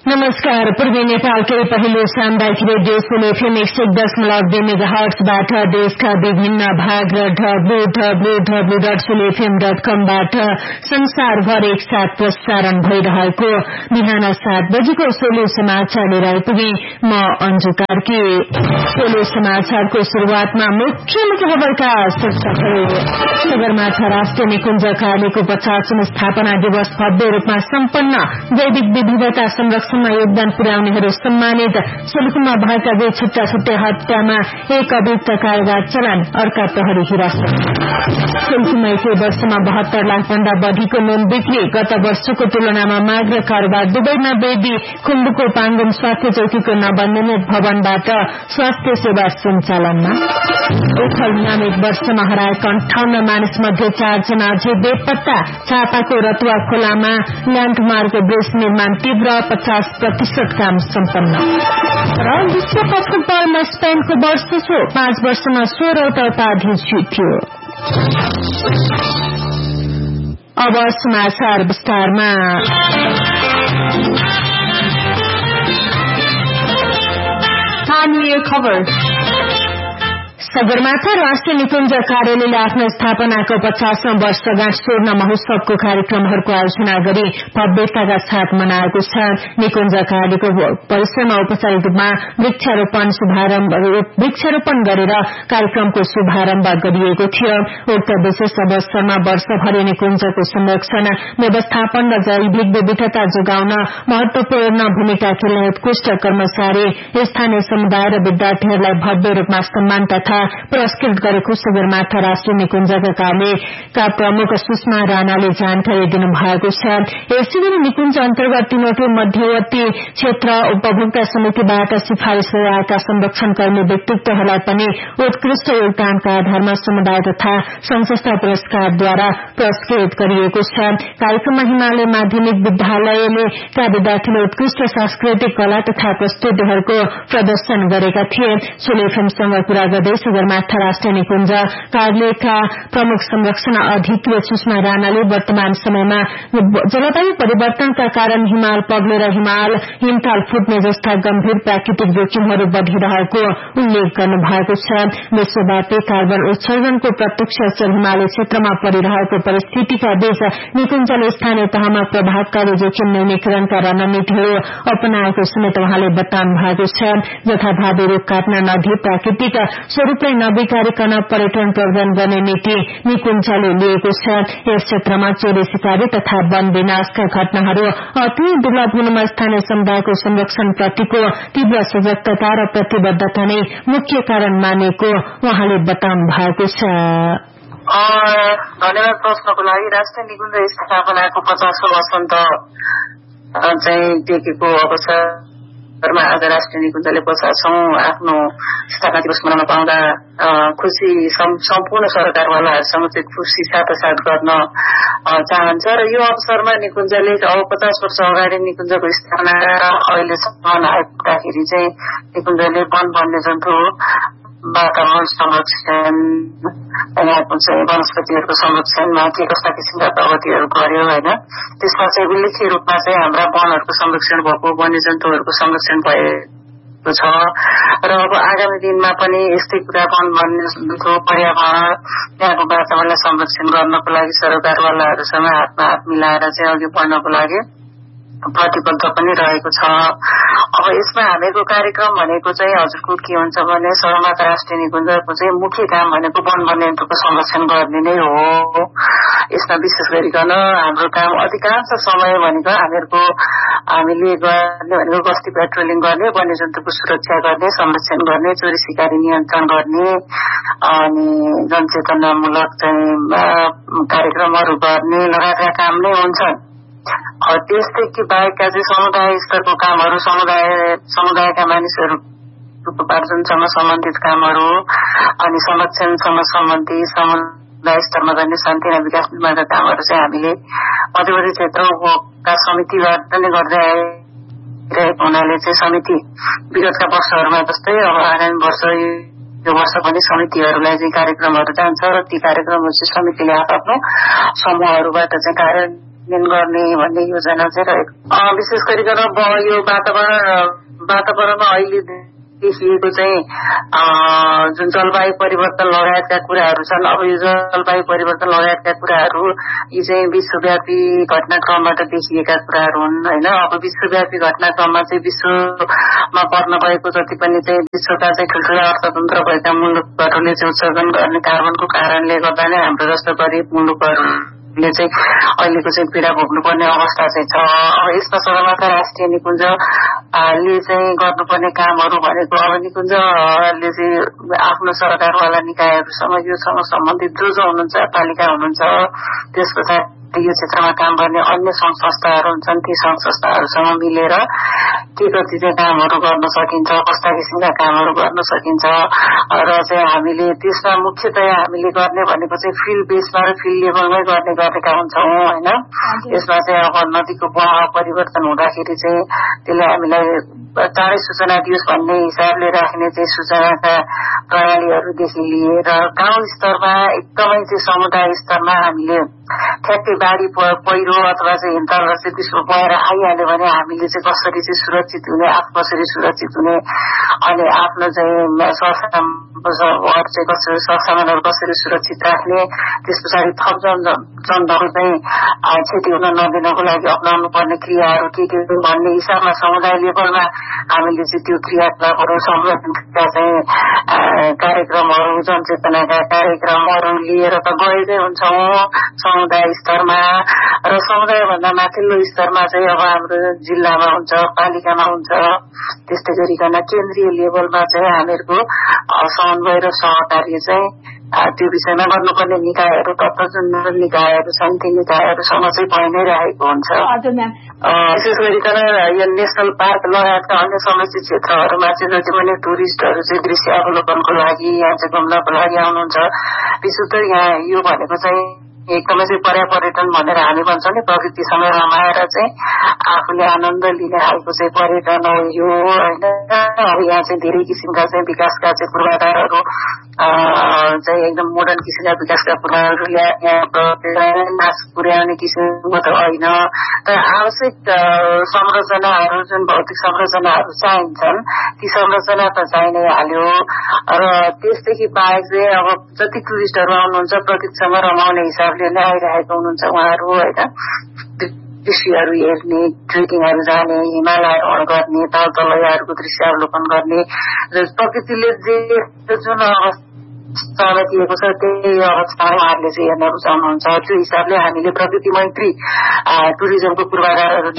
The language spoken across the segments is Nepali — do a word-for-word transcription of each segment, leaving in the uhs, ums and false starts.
नमस्कार। पूर्वी नेपालकै पहिलो सामुदायिक रेडियो सुन एफएम एक सय दशमलव दुई मेगाहर्ट्जबाट देशका विभिन्न भाग र W W W dot सुलेफएम dot कमबाट संसारभर एकसाथ प्रसारण भइरहेको बिहान सात बजेको सोलो समाचार लिएर आइपुगे। म अन्जु कार्की। सोलो समाचारको शुरूआतमा मुख्य मुख्य खबरका शीर्षकहरू। सगरमाथा राष्ट्रिय निकुञ्ज कार्यको पचासौं स्थापना दिवस भव्य रूपमा सम्पन्न। जैविक विविधता संरक्षण योगदान पुर्याउनेहरू सम्मानित। सोलुखुम्बा भएका दुई छुट्टा छुट्टै हत्यामा एक अभियुक्त कारागार चलान, अर्का प्रहरी हिरासत। सोलुखुम्बा एकै वर्षमा बहत्तर लाख भन्दा बढ़ीको लोन बिक्री। गत वर्षको तुलनामा माग र कारोबार दुवैमा वृद्धि। खुम्बुको पाङ्गुम स्वास्थ्य चौकीको नवनिर्मित भवनबाट स्वास्थ्य सेवा सञ्चालनमा। उखल नाम एक वर्षमा हराएका अन्ठाउन्न मानिस मध्ये चारजना अझै बेपत्ता। चापाको रतुवा खोलामा ल्याण्डमार्क ब्रिज निर्माण तीव्र, पचास प्रतिशत काम सम्पन्न। र विश्वकप फुटबलमा स्पेनको वर्चस्व। पाँच वर्षमा सोह्रवटा उपाधि जित्यो। अब समाचार विस्तारमा। स्थानीय खबर। सगरमाथा राष्ट्रिय निकुञ्ज कार्यालयले आफ्नो स्थापनाको पचासौं वर्षगाँठ स्वर्ण महोत्सवको कार्यक्रमहरूको आयोजना गरी भव्यताका साथ मनाएको छ। निकुञ्ज कार्यालयको परिसरमा औपचारिक रूपमा वृक्षारोपण शुभारम्भ वृक्षारोपण गरेर कार्यक्रमको शुभारम्भ गरिएको थियो। उक्त विशेष अवसरमा वर्षभरि निकुञ्जको संरक्षण, व्यवस्थापन र जैविक विविधता जोगाउन महत्वपूर्ण भूमिका खेल्ने उत्कृष्ट कर्मचारी, स्थानीय समुदाय र विद्यार्थीहरूलाई भव्य रूपमा सम्मान तथा पुरस्कृत गरेको सगरमाथा राष्ट्रिय निकुञ्जका कार्यका प्रमुख सुषमा राणाले जानकारी दिनुभएको छ। यसैगरी निकुञ्ज अन्तर्गत तीनवटै मध्यवर्ती क्षेत्र उपभोक्ता समितिबाट सिफारिश आएका संरक्षणकर्मी व्यक्तित्वहरूलाई पनि उत्कृष्ट योगदानका आधारमा समुदाय तथा संस्था पुरस्कारद्वारा पुरस्कृत गरिएको छ। कार्यक्रममा हिमालय माध्यमिक विद्यालयले का विद्यार्थीले उत्कृष्ट सांस्कृतिक कला तथा प्रस्तुतिहरूको प्रदर्शन गरेका थिए। सुलेफएमसँग कुरा गर्दै सगरमाथा राष्ट्रिय निकुञ्ज कार्यालयका प्रमुख संरक्षण अधिकृत सुषमा राणाले वर्तमान समयमा जलवायु परिवर्तनका कारण हिमाल पग्लेर हिमाल हिमताल फुट्ने जस्ता गम्भीर प्राकृतिक जोखिमहरू बढ़िरहेको उल्लेख गर्नुभएको छ। विश्वव्यापी कार्बन उत्सर्जनको प्रत्यक्ष असर हिमाली क्षेत्रमा परिरहेको परिस्थितिका बीच निकुञ्जले स्थानीय तहमा प्रभावकारी जोखिम न्यूनीकरणका रणनीतिहरू अपनाएको समेत उहाँले बताउनु भएको छ। जथाभावी रूख काट्न नदिई प्राकृतिक स्वरूपलाई नबिगारिकन पर्यटन प्रवर्धन गर्ने नीति निकुञ्जले लिएको छ। यस क्षेत्रमा चोरी सिकारी तथा वन विनाशका घटनाहरू अति दुर्लभ हुनुमा स्थानीय समुदायको संरक्षण प्रतिको तीव्र सजगता र प्रतिबद्धता नै मुख्य कारण मानेको उहाँले बताउनु भएको छ। धन्यवाद प्रश्नको लागि। राष्ट्रिय निकुञ्ज स्थापनाको पचासौं वसन्त चाहिँ टेकेको अवसर मा आज राष्ट्रिय निकुञ्जले पचासौं आफ्नो स्थापना दिवस मनाउन पाउँदा खुशी सम्पूर्ण सरकारवालाहरूसँग चाहिँ खुशी साथसाथ गर्न चाहन्छ। र यो अवसरमा निकुञ्जले अब पचास वर्ष अगाडि निकुञ्जको स्थापना अहिलेसम्म आइपुग्दाखेरि चाहिँ निकुञ्जले वन वन्यजन्तु, वातावरण संरक्षण, यहाँको चाहिँ वनस्पतिहरूको संरक्षणमा के कस्ता किसिमका प्रगतिहरू गर्यो होइन। त्यसमा चाहिँ उल्लेख्य रूपमा चाहिँ हाम्रा वनहरूको संरक्षण भएको, वन्यजन्तुहरूको संरक्षण भएको छ। र अब आगामी दिनमा पनि यस्तै कुरा वन वन्यजन्तु, पर्यावरण, यहाँको वातावरणलाई संरक्षण गर्नको लागि सरकारवालाहरूसँग हातमा हात मिलाएर चाहिँ अघि बढ्नको लागि प्रतिबद्ध पनि रहेको छ। अब यसमा हामीहरूको कार्यक्रम भनेको चाहिँ हजुरको के हुन्छ भने सगरमाथा राष्ट्रिय निकुञ्जको चाहिँ मुख्य काम भनेको वन वन्यजन्तुको संरक्षण गर्ने नै हो। यसमा विशेष गरिकन हाम्रो काम अधिकांश समय भनेको हामीहरूको हामीले गर्ने भनेको गस्ती पेट्रोलिङ गर्ने, वन्यजन्तुको सुरक्षा गर्ने, संरक्षण गर्ने, चोरी सिकारी नियन्त्रण गर्ने अनि जनचेतनामूलक चाहिँ कार्यक्रमहरू गर्ने लगायतका काम नै हुन्छन्। त्यस्तै कि बाहेकका चाहिँ समुदाय स्तरको कामहरू, समुदाय समुदायका मानिसहरूको उपार्जनसँग सम्बन्धित कामहरू अनि संरक्षणसँग सम्बन्धित समुदाय स्तरमा गर्ने शान्ति र विकास निर्माणका कामहरू चाहिँ हामीले मध्यवर्ती क्षेत्रका समितिबाट नै गर्दै आइरहेको हुनाले चाहिँ समिति विगतका वर्षहरूमा जस्तै अब आगामी वर्ष यो वर्ष पनि समितिहरूलाई चाहिँ कार्यक्रमहरू जान्छ र ती कार्यक्रमहरू चाहिँ समितिले आफ्नो समूहहरूबाट चाहिँ कार्य गर्ने भन्ने योजना चाहिँ रहेको। विशेष गरिकन यो वातावरण वातावरणमा अहिले देखिएको चाहिँ जुन जलवायु परिवर्तन लगायतका कुराहरू छन्, अब यो जलवायु परिवर्तन लगायतका कुराहरू यी चाहिँ विश्वव्यापी घटनाक्रमबाट देखिएका कुराहरू हुन् होइन। अब विश्वव्यापी घटनाक्रममा चाहिँ विश्वमा पर्न गएको जति पनि चाहिँ विश्वका चाहिँ ठुल्ठुला अर्थतन्त्र भएका मुलुकहरूले चाहिँ उत्सर्जन गर्ने कार्बनको कारणले गर्दा नै हाम्रो जस्तो गरिब मुलुकहरूले चाहिँ अहिलेको चाहिँ पीडा भोग्नुपर्ने अवस्था चाहिँ छ। अब यसमा सगरमाथा राष्ट्रिय निकुञ्जले चाहिँ गर्नुपर्ने कामहरू भनेको अब निकुञ्जले चाहिँ आफ्नो सरकारवाला निकायहरूसँग योसँग सम्बन्धित जो जो हुनुहुन्छ, पालिका हुनुहुन्छ, त्यस पछाडि यो क्षेत्रमा काम गर्ने अन्य संघ संस्थाहरू हुन्छन्, ती संघ संस्थाहरूसँग मिलेर के कति चाहिँ कामहरू गर्न सकिन्छ, कस्ता किसिमका कामहरू गर्न सकिन्छ र चाहिँ हामीले त्यसमा मुख्यतया हामीले गर्ने भनेको चाहिँ फिल्ड बेसमा र फिल्ड लेभलमै गर्ने गरेका हुन्छौँ होइन। यसमा चाहिँ अब नदीको बहाव परिवर्तन हुँदाखेरि चाहिँ त्यसले हामीलाई चाँडै सूचना दियोस् भन्ने हिसाबले राख्ने चाहिँ सूचनाका प्रणालीहरूदेखि लिएर गाउँ स्तरमा एकदमै चाहिँ समुदाय स्तरमा हामीले ठ्याक्कै बाढी पहिरो अथवा चाहिँ हिमतालहरू चाहिँ त्यसमा गएर आइहाल्यो भने हामीले चाहिँ कसरी चाहिँ सुरक्षित हुने, आफू कसरी सुरक्षित हुने अनि आफ्नो चाहिँ सरसामानहरू चाहिँ कसरी सरसामानहरू कसरी सुरक्षित राख्ने, त्यस पछाडि थप जन जनहरू चाहिँ क्षति हुन नदिनको लागि अप्नाउनु पर्ने क्रियाहरू के के भन्ने हिसाबमा समुदाय लेभलमा हामीले चाहिँ त्यो क्रियाकलापहरू संरक्षणका चाहिँ कार्यक्रमहरू, जनचेतनाका कार्यक्रमहरू लिएर त गएकै हुन्छौँ समुदाय स्तरमा र समुदाय भन्दा माथिल्लो स्तरमा चाहिँ अब हाम्रो जिल्लामा हुन्छ, पालिकामा हुन्छ, त्यस्तै गरिकन केन्द्रीय लेभलमा चाहिँ हामीहरूको समन्वय र सहकार्य चाहिँ त्यो विषयमा गर्नुपर्ने निकायहरू तथा जुन निकायहरू छन् ती निकायहरूसँग चाहिँ भइ नै रहेको हुन्छ। विशेष गरिकन यो नेसनल पार्क लगायतका अन्य समष्टि क्षेत्रहरूमा चाहिँ जति पनि टुरिस्टहरू चाहिँ दृश्य अवलोकनको लागि यहाँ चाहिँ घुम्नको लागि आउनुहुन्छ, विशुद्ध यहाँ यो भनेको चाहिँ एकदमै चाहिँ पर्या पर्यटन भनेर हामी भन्छौँ नि, प्रकृतिसँग रमाएर चाहिँ आफूले आनन्द लिने खालको चाहिँ पर्यटन हो यो होइन। अब यहाँ चाहिँ धेरै किसिमका चाहिँ विकासका चाहिँ पूर्वाधारहरू चाहिँ एकदम मोडर्न किसिमका विकासका पूर्वाधारहरू यहाँ नाश पुर्याउने किसिमको त होइन, तर आवश्यक संरचनाहरू जुन भौतिक संरचनाहरू चाहिन्छन् ती संरचना त चाहि नै हाल्यो र त्यसदेखि बाहेक चाहिँ अब जति टुरिस्टहरू आउनुहुन्छ प्रकृतिसँग रमाउने हिसाबले नै आइरहेको हुनुहुन्छ उहाँहरू होइन। दृश्यहरू हेर्ने, ट्रेकिङहरू जाने, हिमालय आरोहण गर्ने, तल तलैयाहरूको दृश्य अवलोकन गर्ने र प्रकृतिले जे जुन अवस्थामा दिएको छ त्यही अवस्था उहाँहरूले चाहिँ हेर्न रुचाउनुहुन्छ। त्यो हिसाबले हामीले प्रकृति मैत्री टुरिज्मको पूर्वाधारहरू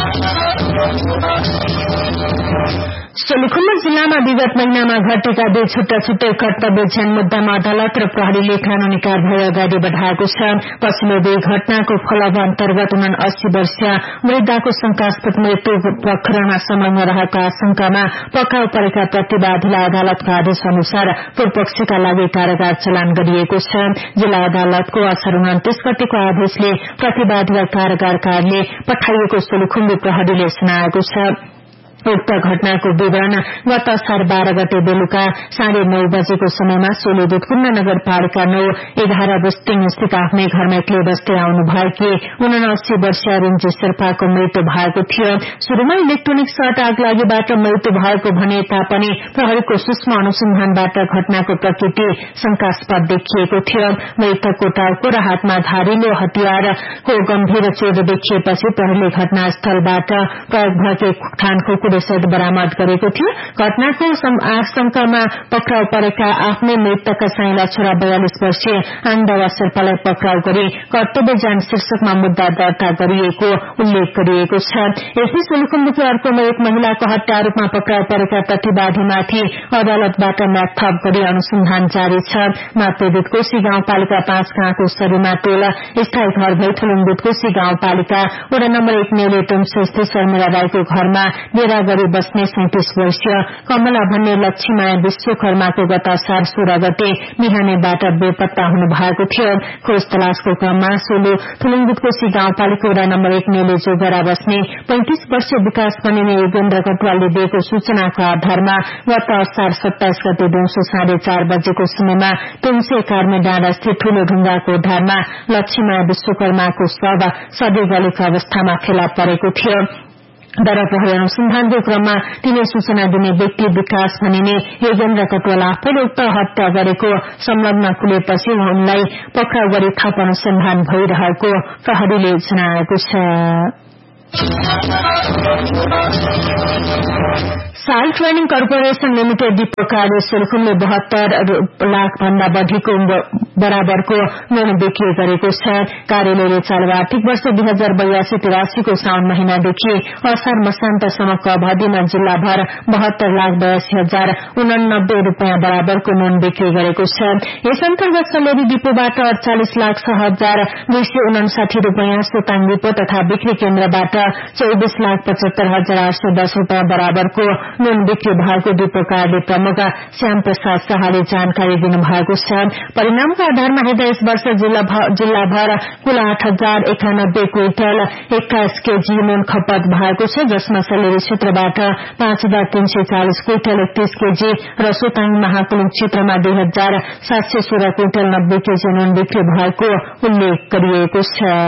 सोलुखुम्बु जिल्लामा विगत महिनामा घटेका दुई छुट्टा छुट्टै कर्तव्य ज्यान मुद्दामा अदालत र प्रहरीले कानूनी कार्यवाही अगाडि बढ़ाएको छ। पछिल्लो दुई घटनाको फलव अन्तर्गत उनासी वर्षीय वृद्धाको शंकास्पद मृत्यु प्रकरणमा समयमा रहेको आशंकामा पक्राउ परेका प्रतिवादीलाई अदालतको आदेश अनुसार पूर्वपक्षका लागि कारागार चलान गरिएको छ। जिल्ला अदालतको असर उन्तिस गतेको आदेशले प्रतिवादीलाई कारागार कार्यालय पठाइएको सोलुखुम्बु प्रहरीले सुनाएको छ। उक्त घटनाको विवरण गत असार बाह्र गते बेलुका साढे नौ बजेको समयमा सोलु दुधकुण्ड नगरपालिका नौ एघार बुस्टिङ स्थित आफ्नै घरमा एक्लै बस्दै आउनु भएकी उनासी वर्षीय रिन्जी शेर्पाको मृत्यु भएको थियो। शुरूमा इलेक्ट्रोनिक सर्ट आग लागेबाट मृत्यु भएको भने तापनि प्रहरीको सूक्ष्म अनुसन्धानबाट घटनाको प्रकृति शंकास्पद देखिएको थियो। मृतकको टाउको र हातमा धारिलो हतियारको गम्भीर चोट देखिएपछि प्रहरीले घटनास्थलबाट प्रयोग भएकै ठानको सहित बरामद गरेको थियो। घटनाको आशंकामा पक्राउ परेका आफ्नै मृतकका साइला छोरा बयालिस वर्षीय आन्दवा शेर्पालाई पक्राउ गरी कर्तव्य ज्यान शीर्षकमा मुद्दा दर्ता गरिएको उल्लेख गरिएको छ। यसै सोलुखुम्बुको अर्कोमा एक महिलाको हत्या आरोपमा पक्राउ परेका प्रतिवादीमाथि अदालतबाट म्याद थप गरी अनुसन्धान जारी छ। मातृदूत कोशी गाउँपालिका पाँच गाउँको सरूमा टोल स्थायी घर भई थुलुङ दुधकोशी गाउँपालिका वडा नम्बर एक नेले टुम्सो स्थित शर्मिला राईको घरमा बेरा गरी बस्ने सैंतिस वर्षीय कमला भन्ने लक्ष्मीमाया विश्वकर्माको गत असार सोह्र गते बिहानैबाट बेपत्ता हुनु भएको थियो। खोज तलासको क्रममा सोलु थुलुङबुटकोशी गाउँपालिका वडा नम्बर एक नेले जोगरा बस्ने पैंतिस वर्षीय विकास बनिने योगेन्द्र कटुवालले दिएको सूचनाको आधारमा गत असार सत्ताइस गते दिउँसो साढे चार बजेको समयमा तुङसे कार्मे डाँडा स्थित ठूलो ढुङ्गाको ढारमा लक्ष्मीमाया विश्वकर्माको शव सधैँ गलेको अवस्थामा फेला परेको थियो। दर प्रहरी अनुसन्धानको क्रममा तिनै सूचना दिने व्यक्ति विकास भनिने योगेन्द्र कटुवाल आफैले उक्त हत्या गरेको संलग्न खुलेपछि उनलाई पक्राउ गरी थप अनुसन्धान भइरहेको प्रहरीले जनाएको छ। साल ट्रेनिङ कर्पोरेशन लिमिटेड डिपो कार्य सेल्फुमले बहत्तर लाख भन्दा बढ़ीको बराबरको लोन बिक्री गरेको छ। कार्यालयले चालू आर्थिक वर्ष दुई हजार बयासी तिरासीको साउन महिनादेखि असार मसान्तसम्मको अवधिमा जिल्लाभर बहत्तर लाख बयासी हजार उनानब्बे रूपियाँ बराबरको लोन बिक्री गरेको छ। यस अन्तर्गत सलेरी डिपोबाट अड़चालिस लाख छ हजार दुई सय उनासाठी रूपियाँ, सोताङ डिपो तथा बिक्री केन्द्रबाट चौबिस लाख पचहत्तर हजार आठ सय दस रूपियाँ बराबरको लोन बिक्री भएको डिपो कार्य प्रमुख श्याम प्रसाद शाहले जानकारी दिनुभएको छ। परिणामको आधारमा हेर्दा यस वर्ष जिल्लाभर कुल आठ हजार एकानब्बे क्विन्टल एक्काइस केजी लोन खपत भएको छ, जसमा सलेरी क्षेत्रबाट पाँच हजार तीन सय चालिस क्विन्टल एकतीस केजी र सोताङ महाकुलुङ क्षेत्रमा दुई हजार सात सय सोह्र क्विन्टल नब्बे केजी लोन बिक्री भएको उल्लेख गरिएको छ।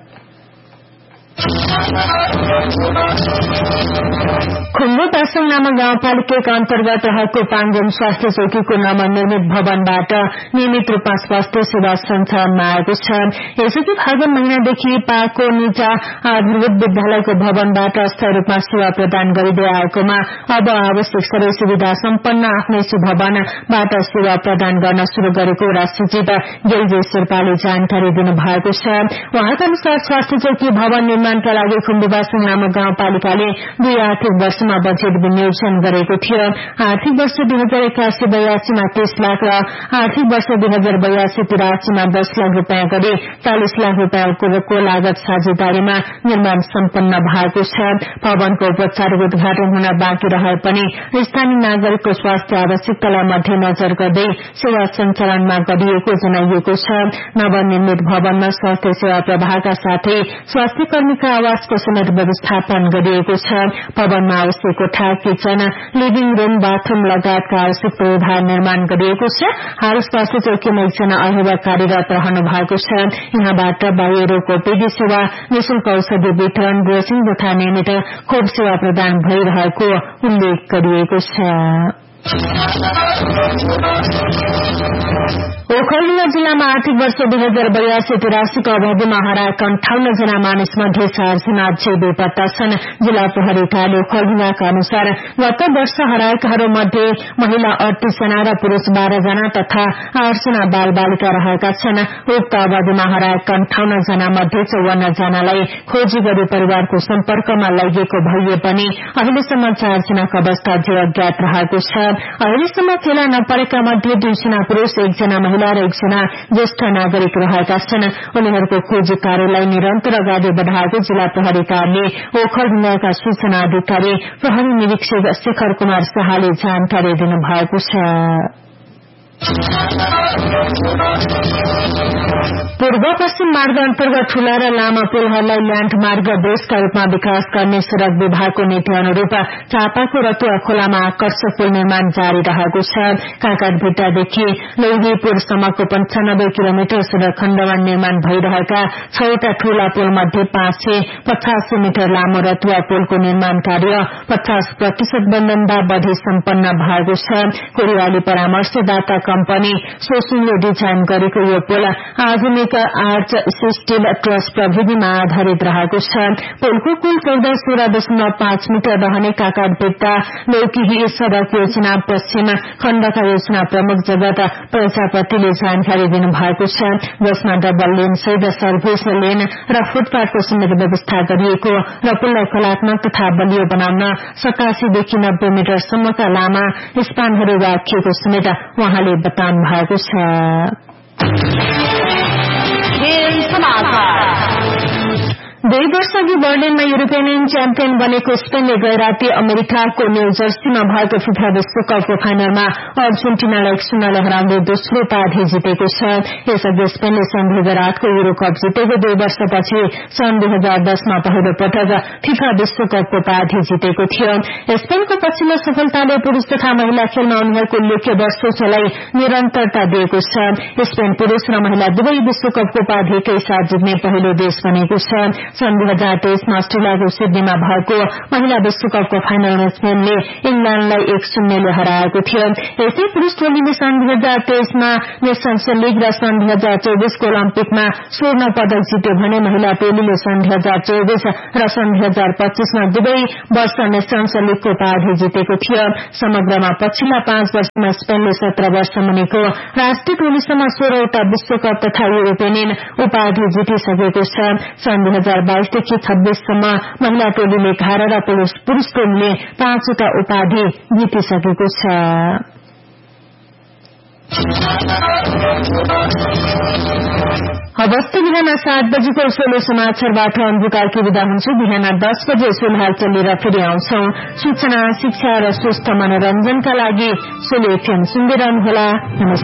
खुम्बु पासङ नामक गाउँपालिका अन्तर्गत रहेको पाङगोम स्वास्थ्य चौकीको नवनिर्मित भवनबाट नियमित रूपमा स्वास्थ्य सेवा सञ्चालनमा आएको छ। यसअघि फागुन महिनादेखि पाको निजा आधारभूत विद्यालयको भवनबाट अस्थायी रूपमा सेवा प्रदान गरिँदै आएकोमा अब आवश्यक सबै सुविधा सम्पन्न आफ्नै भवनबाट सेवा प्रदान गर्न शुरू गरेको राष्ट्रजित गेलजे शेर्पाले जानकारी दिनुभएको छ। उहाँका अनुसार स्वास्थ्य चौकी भवन निर्माणका लागि खुम्बु पासङ नामक गाउँपालिकाले दुई आर्थिक वर्षमा बजेट विनियोजन गरेको थियो। आर्थिक वर्ष दुई हजार एकासी बयासीमा तीस लाख र आर्थिक वर्ष दुई हजार बयासी तिरासीमा दस लाख रूपियाँ गरी चालिस लाख रूपियाँको लागत साझेदारीमा निर्माण सम्पन्न भएको छ। भवनको औपचारिक उद्घाटन हुन बाँकी रहे पनि स्थानीय नागरिकको स्वास्थ्य आवश्यकतालाई मध्यनजर गर्दै सेवा सञ्चालनमा गरिएको जनाइएको छ। नवनिर्मित भवनमा स्वास्थ्य सेवा प्रवाहका साथै स्वास्थ्य कर्मीका आवासको समेत व्यवस्थापन गरिएको छ। भवनमा आवश्यक कोठा, किचन, लिभिङ रूम, बाथरूम लगायतका आवश्यक प्रावधान निर्माण गरिएको छ। हाल स्वास्थ्य चौकीमा एकजना अहेवा कार्यरत रहनु भएको छ। यहाँबाट बाह्य रोग ओपीडी सेवा, निशुल्क औषधि वितरण, ड्रेसिङ तथा नियमित खोप सेवा प्रदान भइरहेको उल्लेख गरिएको छ। ओखलढुङ्गा जिल्लामा आर्थिक वर्ष दुई हजार बयासी तिरासीको अवधिमा हराएका अन्ठाउन्न जना मानिस मध्ये चारजना अझै बेपत्ता छन्। जिल्ला प्रहरी कार्यालय ओखलढुङ्गाका अनुसार गत वर्ष हराएकाहरू मध्ये महिला अडतीस जना र पुरूष बाह्र जना तथा आठ जना बाल बालिका रहेका छन्। उक्त अवधिमा हराएका अन्ठाउन्न जना मध्ये चौवन्न जनालाई खोजी गरी परिवारको सम्पर्कमा लगिएको भइए पनि अहिलेसम्म चारजनाको अवस्था अझै अज्ञात रहेको छ। अहिलेसम्म फेला नपरेका मध्ये दुईजना पुरूष, एकजना महिला र एकजना ज्येष्ठ नागरिक रहेका छन्। उनीहरूको खोजी कार्यलाई निरन्तर अगाडि बढ़ाएको जिल्ला प्रहरी कार्यालय ओखलढुङ्गाका सूचना अधिकारी प्रहरी निरीक्षक शेखर कुमार शाहले जानकारी दिनुभएको छ। पूर्व पश्चिम मार्ग अन्तर्गत ठूला र लामा पुलहरूलाई ल्याण्ड मार्ग देशका रूपमा विकास गर्ने सड़क विभागको नीति अनुरूप चापाको रतुवा खोलामा आकर्षक पुल निर्माण जारी रहेको छ। काकाटभिट्टादेखि लौहीपुरसम्मको पञ्चानब्बे किलोमिटर सड़क खण्डमा निर्माण भइरहेका छवटा ठूला पुल मध्ये पाँच सय पचासी मिटर लामो रतुवा पुलको निर्माण कार्य पचास प्रतिशत भन्दा बढ़ी सम्पन्न भएको छ। कोरियाली परामर्शदाता कम्पनी सोसुङले डिजाइन गरेको यो पुल आधुनिक आर्च स्टील ट्रस प्रविधिमा आधारित रहेको छ। पुलको कुल चौध सोह्र दशमलव पाँच मिटर रहने काकाटभिट्टा लौकीही सड़क योजना पश्चिम खण्डका योजना प्रमुख जगत प्रजापतिले जानकारी दिनुभएको छ, जसमा डबल लेन सहित सर्भिस लेन र फुटपाथको समेत व्यवस्था गरिएको र पुललाई कलात्मक तथा बलियो बनाउन सतासीदेखि नब्बे मिटरसम्मका लामा स्पानहरू राखिएको समेत उहाँले बताउनु भएको छ। दुई वर्षअघि बर्लिनमा युरोपियन च्याम्पियन बनेको स्पेनले गैराती अमेरिकाको न्यू जर्सीमा भएको फिफा विश्वकपको फाइनलमा अर्जेन्टिनालाई एक शून्यले हराउँदै दोस्रो उपाधि जितेको छ। यसअघि स्पेनले सन् दुई हजार आठको युरो कप जितेको दुई वर्षपछि सन् दुई हजार दसमा पहिलो पटक फिफा विश्वकपको उपाधि जितेको थियो। स्पेनको पछिल्लो सफलताले पुरूष तथा महिला खेलमा उनीहरूको उल्लेख्य वर्षौंलाई निरन्तरता दिएको छ। स्पेन पुरूष र महिला दुवै विश्वकपको उपाधि एकै साथ जित्ने पहिलो देश बनेको छ। सन् दुई हजार तेइसमा अस्ट्रेलियाको सिडनीमा भएको महिला विश्वकपको फाइनलमा स्पेनले इंग्ल्याण्डलाई एक शून्यले हराएको थियो। यसै पुरूष टोलीले सन् दुई हजार तेइसमा नेशन्स लीग र सन् दुई हजार चौबीसको ओलम्पिकमा स्वर्ण पदक जित्यो भने महिला टोलीले सन् दुई हजार चौबीस र सन् दुई हजार पच्चीसमा दुवै वर्ष नेशन्स लीगको उपाधि जितेको थियो। समग्रमा पछिल्ला पाँच वर्षमा स्पेनले सत्र वर्ष मुनिको राष्ट्रिय टोलीसम्म सोह्रवटा विश्वकप तथा युरोपियन उपाधि जितिसकेको छ। सन् दुई हजार बाइसदेखि छब्बीससम्म महिला टोलीले एघार र पुरूष टोलीले पाँचवटा उपाधि जितिसकेको छ। अवस्थ बिहान सात बजेको सोलो समाचारबाट अन्धकारकी विदा हुन्छु। बिहान दस बजे सोलो हालचाल लिएर फेरि आउँछौ। सूचना, शिक्षा र स्वस्थ मनोरञ्जनका लागि सोलो एफएम सुन्दै रहनुहोला।